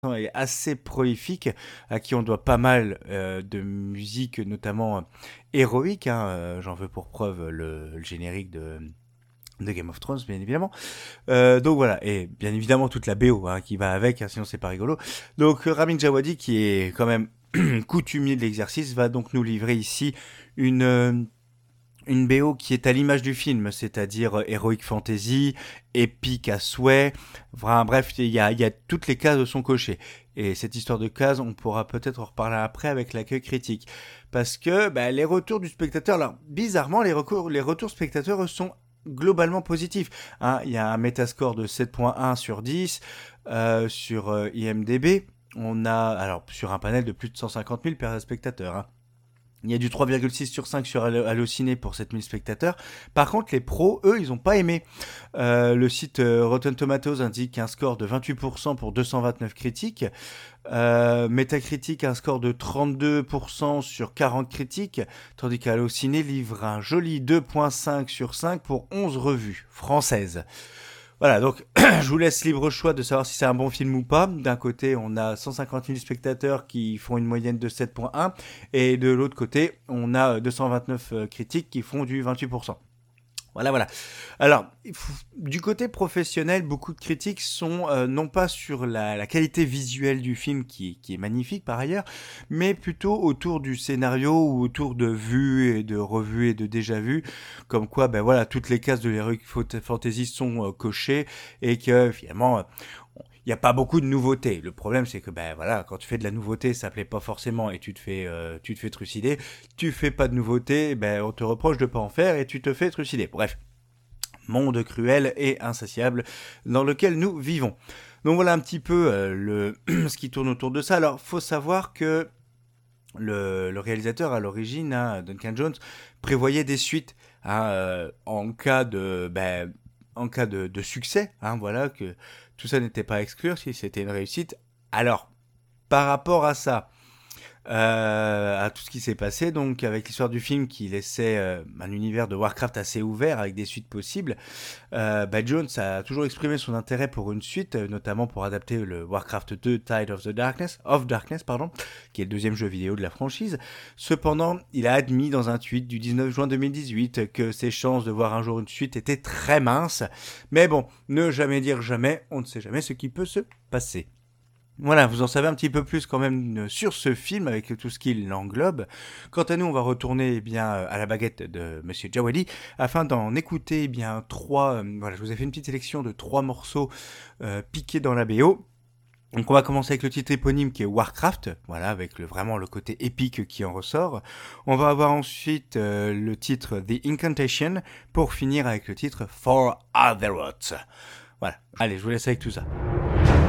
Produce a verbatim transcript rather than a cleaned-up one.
est assez prolifique, à qui on doit pas mal euh, de musique, notamment euh, héroïque. Hein, euh, j'en veux pour preuve le, le générique de, de Game of Thrones, bien évidemment. Euh, donc voilà, et bien évidemment toute la B O hein, qui va avec, hein, sinon c'est pas rigolo. Donc euh, Ramin Djawadi, qui est quand même coutumier de l'exercice, va donc nous livrer ici une... euh, une B O qui est à l'image du film, c'est-à-dire euh, heroic fantasy, épique à souhait. Enfin, bref, il y a, il y a toutes les cases sont cochées. Et cette histoire de cases, on pourra peut-être en reparler après avec l'accueil critique. Parce que bah, les retours du spectateur, là, bizarrement, les, recours, les retours spectateurs sont globalement positifs. Hein, il y a un métascore de sept virgule un sur dix euh, sur euh, I M D B. On a, alors, sur un panel de plus de cent cinquante mille spectateurs. Hein. Il y a du trois virgule six sur cinq sur Allociné pour sept mille spectateurs. Par contre, les pros, eux, ils n'ont pas aimé. Euh, le site euh, Rotten Tomatoes indique un score de vingt-huit pour cent pour deux cent vingt-neuf critiques. Euh, Metacritic, un score de trente-deux pour cent sur quarante critiques. Tandis qu'Allociné livre un joli deux virgule cinq sur cinq pour onze revues françaises. Voilà, donc je vous laisse libre choix de savoir si c'est un bon film ou pas. D'un côté, on a cent cinquante mille spectateurs qui font une moyenne de sept virgule un et de l'autre côté, on a deux cent vingt-neuf critiques qui font du vingt-huit pour cent. Voilà, voilà. Alors, du côté professionnel, beaucoup de critiques sont euh, non pas sur la, la qualité visuelle du film, qui, qui est magnifique par ailleurs, mais plutôt autour du scénario ou autour de vues et de revues et de déjà-vues, comme quoi, ben voilà, toutes les cases de l'Heroic Fantasy sont euh, cochées et que finalement, euh, il n'y a pas beaucoup de nouveautés. Le problème, c'est que ben voilà, quand tu fais de la nouveauté, ça plaît pas forcément et tu te fais, euh, tu te fais trucider. Tu fais pas de nouveauté, ben on te reproche de pas en faire et tu te fais trucider. Bref, monde cruel et insatiable dans lequel nous vivons. Donc voilà un petit peu euh, le ce qui tourne autour de ça. Alors, faut savoir que le, le réalisateur à l'origine, hein, Duncan Jones, prévoyait des suites hein, euh, en cas de ben, en cas de, de succès, hein, voilà, que tout ça n'était pas à exclure si c'était une réussite. Alors, par rapport à ça, euh, à tout ce qui s'est passé, donc avec l'histoire du film qui laissait euh, un univers de Warcraft assez ouvert avec des suites possibles, euh, bah Jones a toujours exprimé son intérêt pour une suite, euh, notamment pour adapter le Warcraft deux Tide of the Darkness, of Darkness, pardon, qui est le deuxième jeu vidéo de la franchise. Cependant, il a admis dans un tweet du dix-neuf juin deux mille dix-huit que ses chances de voir un jour une suite étaient très minces. Mais bon, ne jamais dire jamais, on ne sait jamais ce qui peut se passer. Voilà, vous en savez un petit peu plus quand même sur ce film avec tout ce qu'il l'englobe. Quant à nous, on va retourner eh bien à la baguette de Monsieur Djawadi afin d'en écouter eh bien trois. Euh, voilà, je vous ai fait une petite sélection de trois morceaux euh, piqués dans la B O. Donc on va commencer avec le titre éponyme qui est Warcraft, voilà, avec le, vraiment le côté épique qui en ressort. On va avoir ensuite euh, le titre The Incantation pour finir avec le titre For Azeroth. Voilà, allez, je vous laisse avec tout ça.